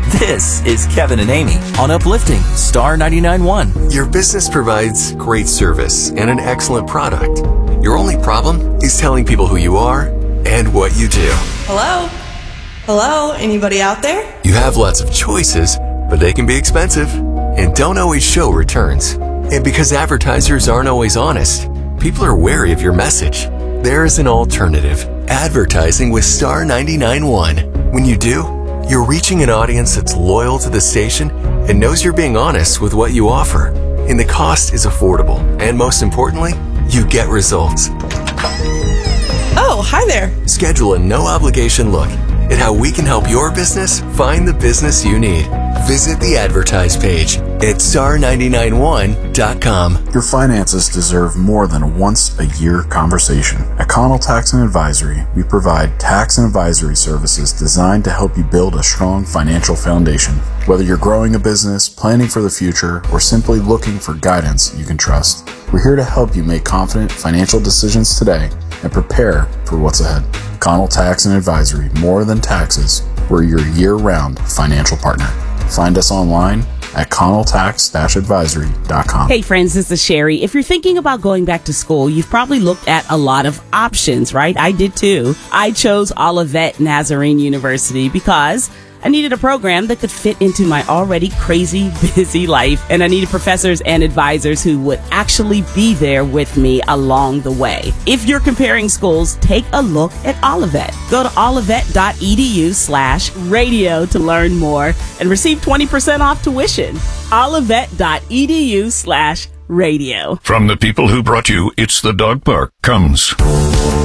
This is Kevin and Amy on Uplifting Star 99.1. Your business provides great service and an excellent product. Your only problem is telling people who you are and what you do. Hello? Hello? Anybody out there? You have lots of choices, but they can be expensive and don't always show returns. And because advertisers aren't always honest, people are wary of your message. There is an alternative. Advertising with Star 99.1. When you do, you're reaching an audience that's loyal to the station and knows you're being honest with what you offer. And the cost is affordable. And most importantly, you get results. Oh, hi there. Schedule a no-obligation look at how we can help your business find the business you need. Visit the advertise page at star991.com. Your finances deserve more than a once-a-year conversation. At Connell Tax and Advisory, we provide tax and advisory services designed to help you build a strong financial foundation. Whether you're growing a business, planning for the future, or simply looking for guidance you can trust, we're here to help you make confident financial decisions today and prepare for what's ahead. Connell Tax and Advisory, more than taxes, we're your year-round financial partner. Find us online at connelltax-advisory.com. Hey friends, this is Sherry. If you're thinking about going back to school, you've probably looked at a lot of options, right? I did too. I chose Olivet Nazarene University because I needed a program that could fit into my already crazy, busy life, and I needed professors and advisors who would actually be there with me along the way. If you're comparing schools, take a look at Olivet. Go to olivet.edu/radio to learn more and receive 20% off tuition. olivet.edu/radio. From the people who brought you It's the Dog Park comes